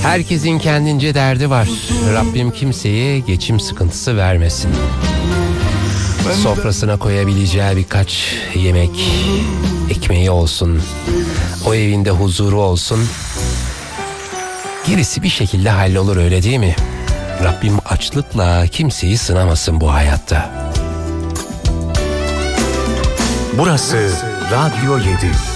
Herkesin kendince derdi var. Rabbim kimseye geçim sıkıntısı vermesin. Sofrasına koyabileceği birkaç yemek, ekmeği olsun. O evinde huzuru olsun. Gerisi bir şekilde hallolur, öyle değil mi? Rabbim açlıkla kimseyi sınamasın bu hayatta. Burası Radyo 7.